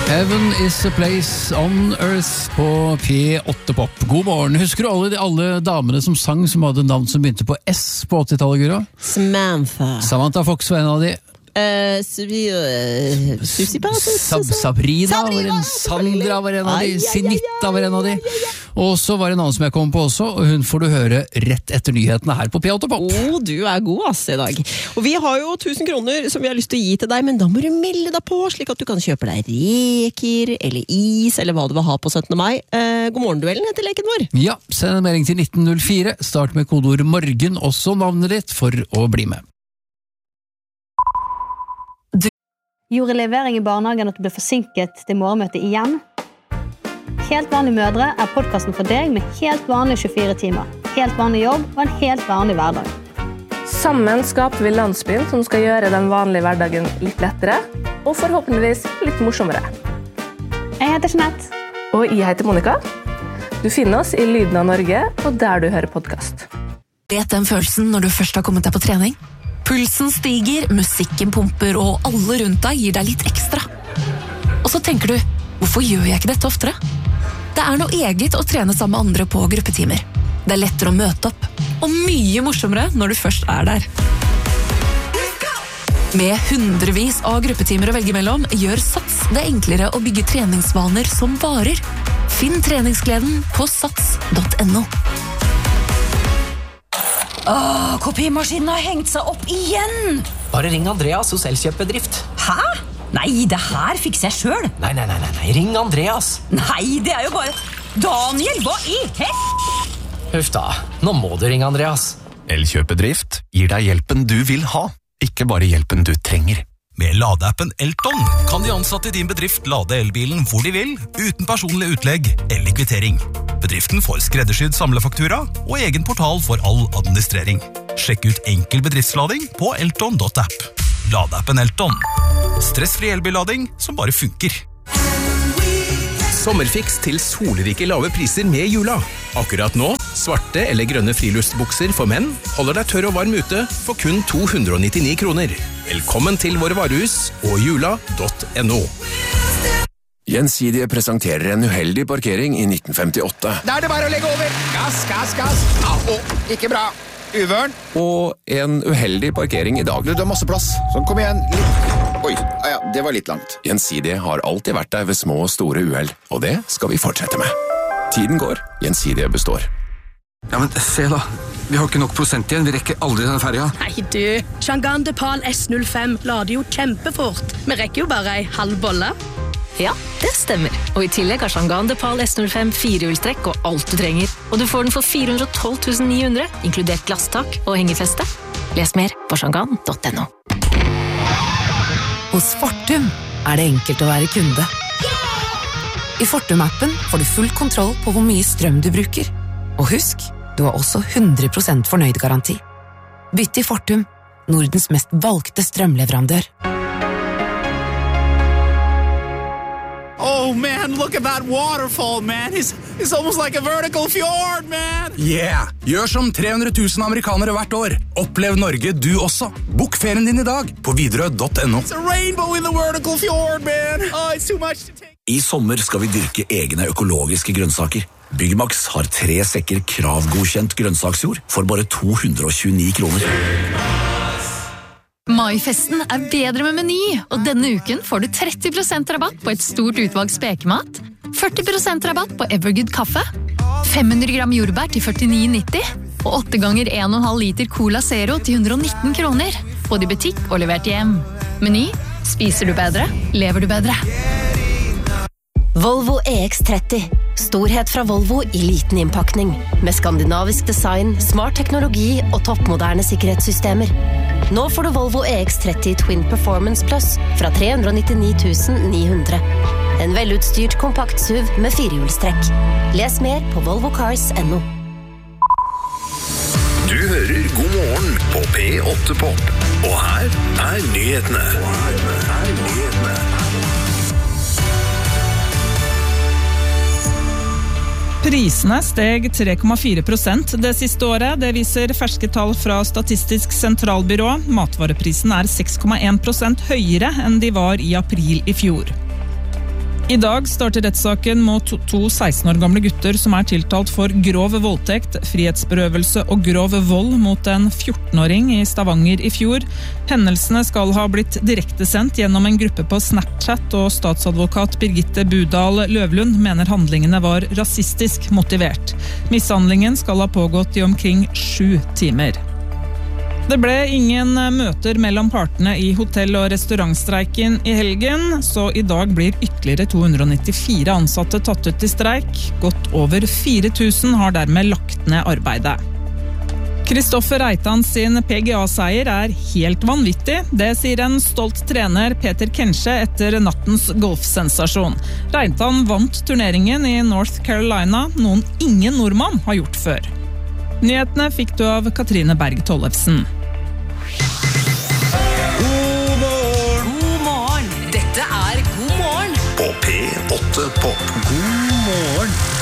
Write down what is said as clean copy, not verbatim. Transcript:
Heaven is a place on earth på P8 Pop. God morgen. Husker du alle damene som sang som hadde navn som begynte på S på 80-tallet, Guro? Samantha Fox var en av de. Sabrina var en, Sandra var en av de, Sinitta var en av de, og så var det en annen som jeg kom på også, og hun får du høre rett etter nyhetene her på P8 Pop. Du god i dag. Og vi har jo 1000 kroner som vi har lyst til å gi til deg, men da må du melde deg på, slik at du kan kjøpe deg reker, eller is, eller hva du vil ha på 17. mai. God morgen-duellen heter leken vår. Ja, send en melding til 1904, start med kodeord morgen, også navnet ditt for å bli med. Gjorde levering i barnehagen at du ble forsinket til morgenmøtet igjen? Helt vanlige mødre podcasten for deg med helt vanlige 24 timer. Helt vanlig jobb og en helt vanlig hverdag. Sammen skaper vi landsbyen som skal gjøre den vanlige hverdagen litt lettere, og forhåpentligvis litt morsommere. Jeg heter Jeanette. Og jeg heter Monica. Du finner oss i Lyden av Norge, og der du hører podcast. Vet den følelsen når du først har kommet deg på trening? Pulsen stiger, musikken pumper, og alle rundt deg gir deg litt ekstra. Og så tenker du, hvorfor gjør jeg ikke dette oftere? Det noe eget å trene sammen med andre på gruppetimer. Det lettere å møte opp, og mye morsommere når du først der. Med hundrevis av gruppetimer å velge mellom, gjør Sats det enklere å bygge treningsvaner som varer. Finn treningsgleden på sats.no. Kopimaskinen har hengt seg opp igjen. Bare ring Andreas hos Elkjøp-bedrift. Hæ? Nei, det her fikser jeg selv. Nei, ring Andreas. Nei, det jo bare... Daniel, hva i Huff da, nå må du ringe Andreas. Elkjøp-bedrift gir deg hjelpen du vil ha, ikke bare hjelpen du trenger. Med ladeappen Elton kan de ansatte i din bedrift lade elbilen hvor de vil, uten personlig utlegg eller kvittering. Bedriften får skreddersydd samlefaktura og egen portal for all administrering. Sjekk ut enkel bedriftslading på elton.app. Ladeappen Elton. Stressfri elbillading som bare funker. Sommerfiks til solrike lave priser med jula. Akkurat nå, svarte eller grønne friluftsbukser for menn holder deg tørr og varm ute for kun 299 kroner. Velkommen til våre varehus og jula.no. Gjensidige presenterer en uheldig parkering i 1958. Da det bare å legge over. Gass. Ikke bra. Uvørn. Og en uheldig parkering i dag. Du har masse plass. Sånn, kom igjen. Oi, det var litt langt. Gjensidige har alltid vært der ved små og store uheld, og det skal vi fortsette med. Tiden går, Gjensidige består. Ja, men se da. Vi har ikke nok prosent igjen, vi rekker aldri denne ferja. Nei du, Chang'an Depal S05 lader jo kjempefort. Vi rekker jo bare en halv bolle. Ja, det stemmer. Og i tillegg har Chang'an Depal S05 firehjulstrekk og alt du trenger. Og du får den for 412 900, inkludert glasstak og hengefeste. Les mer på chang'an.no. Hos Fortum det enkelt å være kunde. I Fortum-appen får du full kontroll på hvor mye strøm du bruker. Og husk, du har også 100% fornøyd-garanti. Bytt til Fortum, Nordens mest valgte strømleverandør. Oh man, look at that waterfall, man. It's almost like a vertical fjord, man. Yeah, gjør som 300 000 amerikanere hvert år. Opplev Norge du også. Bok ferien din i dag på Widerøe.no. It's a rainbow in the vertical fjord, man. Oh, it's too much to take. I sommer skal vi dyrke egne økologiske grønnsaker. Byggmax har 3 sekker kravgodkjent grønnsaksjord for bare 229 kroner. Maifesten bedre med Meny, og denne uken får du 30% rabatt på et stort utvalg spekemat, 40% rabatt på Evergood kaffe, 500 gram jordbær til 49,90, og 8 ganger 1,5 liter Cola Zero til 119 kroner, både i butikk og levert hjem. Meny, spiser du bedre, lever du bedre. Volvo EX30. Storhet fra Volvo i liten innpakning. Med skandinavisk design, smart teknologi og toppmoderne sikkerhetssystemer. Nå får du Volvo EX30 Twin Performance Plus fra 399 900. En velutstyrt kompakt SUV med firehjulstrekk. Les mer på volvocars.no. Du hører God morgen på P8 Pop. Og her nyhetene. Prisene steg 3,4% det siste året. Det viser ferske tall fra Statistisk sentralbyrå. Matvareprisen 6,1% høyere enn de var i april i fjor. I dag starter rettssaken mot to 16 år gamle gutter som tiltalt for grov voldtekt, frihetsberøvelse og grov vold mot en 14-åring i Stavanger i fjor. Hendelsene skal ha blitt direktesendt gjennom en gruppe på Snapchat, og statsadvokat Birgitte Budal Løvlund mener handlingene var rasistisk motivert. Mishandlingen skal ha pågått i omkring 7 timer. Det ble ingen møter mellom partene i hotell- og restaurantstreiken i helgen, så i dag blir ytterligere 294 ansatte tatt ut i streik. Godt over 4000 har dermed lagt ned arbeidet. Kristoffer Reitan sin PGA-seier helt vanvittig. Det sier en stolt trener Peter Kensche etter nattens golfsensasjon. Reitan vant turneringen i North Carolina, noen ingen nordmann har gjort før. Nyhetene fikk du av Katrine Berg Tollefsen. God morgen. Dette God morgen på P8 Pop. God morgen.